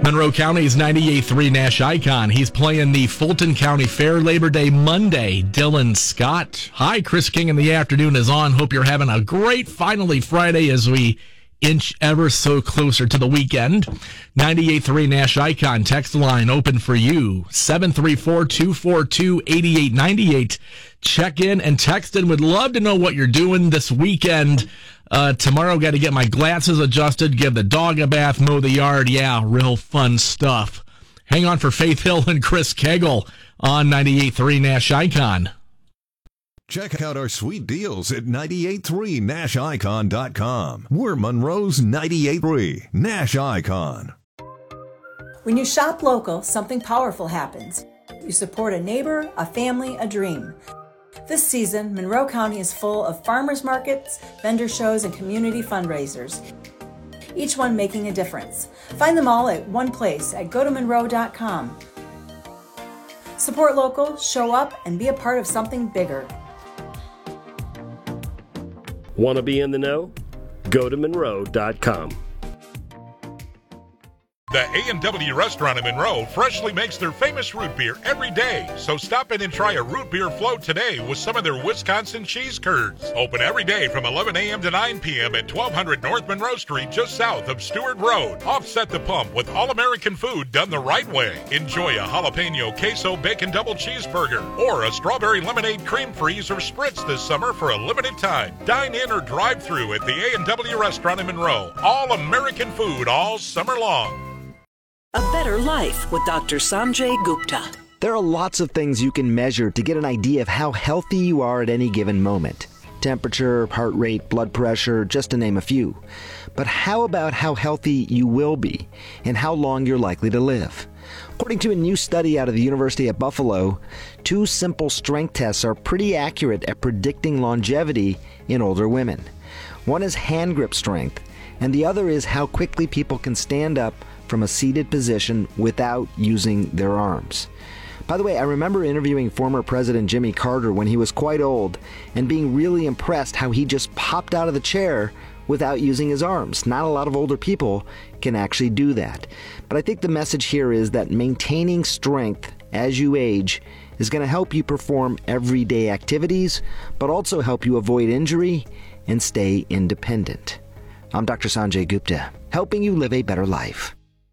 Monroe County's 98.3 Nash icon. He's playing the Fulton County Fair Labor Day Monday. Dylan Scott. Hi, Chris King in the afternoon is on. Hope you're having a great finally Friday as we inch ever so closer to the weekend. 98.3 Nash icon. Text line open for you. 734-242-8898. Check in and text in. Would love to know what you're doing this weekend. Tomorrow, got to get my glasses adjusted, give the dog a bath, mow the yard. Yeah, real fun stuff. Hang on for Faith Hill and Chris Kegel on 98.3 Nash Icon. Check out our sweet deals at 983nashicon.com. We're Monroe's 98.3 Nash Icon. When you shop local, something powerful happens. You support a neighbor, a family, a dream. This season, Monroe County is full of farmers markets, vendor shows, and community fundraisers, each one making a difference. Find them all at one place at gotomonroe.com. Support local, show up, and be a part of something bigger. Want to be in the know? Go to Monroe.com. The A&W restaurant in Monroe freshly makes their famous root beer every day. So stop in and try a root beer float today with some of their Wisconsin cheese curds. Open every day from 11 a.m. to 9 p.m. at 1200 North Monroe Street, just south of Stewart Road. Offset the pump with all-American food done the right way. Enjoy a jalapeno queso bacon double cheeseburger or a strawberry lemonade cream freeze or spritz this summer for a limited time. Dine in or drive through at the A&W restaurant in Monroe. All-American food all summer long. A Better Life with Dr. Sanjay Gupta. There are lots of things you can measure to get an idea of how healthy you are at any given moment. Temperature, heart rate, blood pressure, just to name a few. But how about how healthy you will be and how long you're likely to live? According to a new study out of the University of Buffalo, 2 simple strength tests are pretty accurate at predicting longevity in older women. One is hand grip strength, and the other is how quickly people can stand up from a seated position without using their arms. By the way, I remember interviewing former President Jimmy Carter when he was quite old and being really impressed how he just popped out of the chair without using his arms. Not a lot of older people can actually do that. But I think the message here is that maintaining strength as you age is going to help you perform everyday activities, but also help you avoid injury and stay independent. I'm Dr. Sanjay Gupta, helping you live a better life.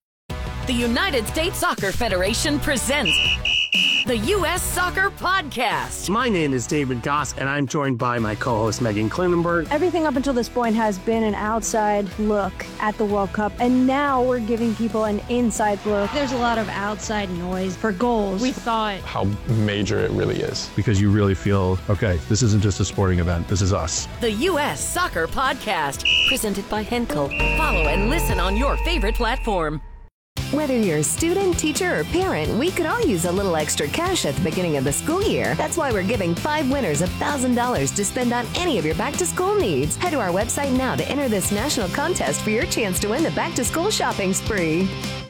The United States Soccer Federation presents the U.S. Soccer Podcast. My name is David Goss, and I'm joined by my co-host Megan Klinenberg. Everything up until this point has been an outside look at the World Cup, and now we're giving people an inside look. There's a lot of outside noise for goals. We thought how major it really is. Because you really feel, okay, this isn't just a sporting event, this is us. The U.S. Soccer Podcast, presented by Henkel. Follow and listen on your favorite platform. Whether you're a student, teacher, or parent, we could all use a little extra cash at the beginning of the school year. That's why we're giving 5 winners $1,000 to spend on any of your back-to-school needs. Head to our website now to enter this national contest for your chance to win the back-to-school shopping spree.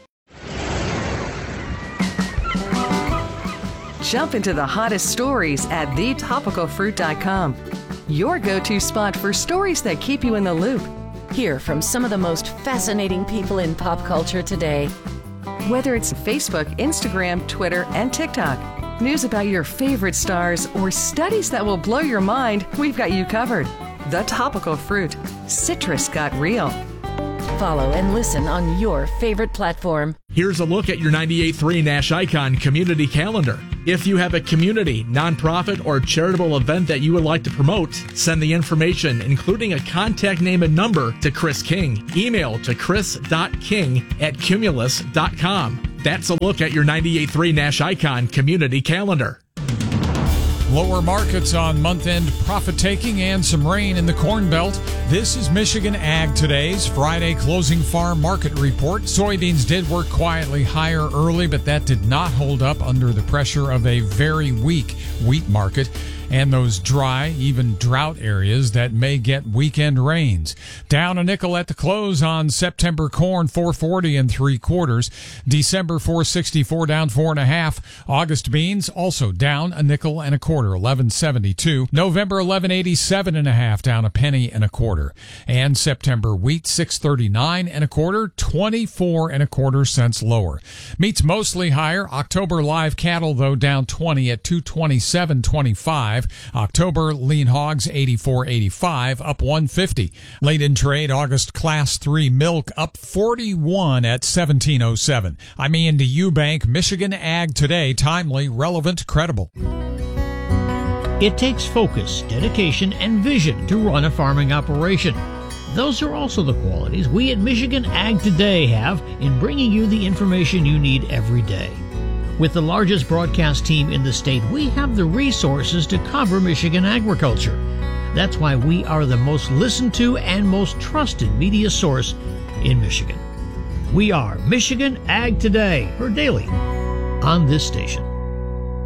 Jump into the hottest stories at thetopicalfruit.com. Your go-to spot for stories that keep you in the loop. Hear from some of the most fascinating people in pop culture today. Whether it's Facebook, Instagram, Twitter, and TikTok, news about your favorite stars, or studies that will blow your mind, we've got you covered. The Topical Fruit. Citrus got real. Follow and listen on your favorite platform. Here's a look at your 98.3 Nash Icon community calendar. If you have a community, nonprofit, or charitable event that you would like to promote, send the information, including a contact name and number, to Chris King. Email to chris.king@cumulus.com. That's a look at your 98.3 Nash Icon community calendar. Lower markets on month-end profit-taking and some rain in the Corn Belt. This is Michigan Ag Today's Friday closing farm market report. Soybeans did work quietly higher early, but that did not hold up under the pressure of a very weak wheat market. and those dry, even drought areas that may get weekend rains. Down a nickel at the close on September corn, 4.40 3/4. December 4.64, down 4.5. August beans also down a nickel and a quarter, 11.72. November 11.87 1/2, down a penny and a quarter. And September wheat 6.39 1/4, 24 1/4 cents lower. Meat's mostly higher. October live cattle though down 20 at 227.25. October lean hogs 84.85, up 150. Late in trade, August class 3 milk up 41 at 17.07. I'm Ian de Eubank. Michigan Ag Today, timely, relevant, credible. It takes focus, dedication, and vision to run a farming operation. Those are also the qualities we at Michigan Ag Today have in bringing you the information you need every day. With the largest broadcast team in the state, we have the resources to cover Michigan agriculture. That's why we are the most listened to and most trusted media source in Michigan. We are Michigan Ag Today, heard daily on this station.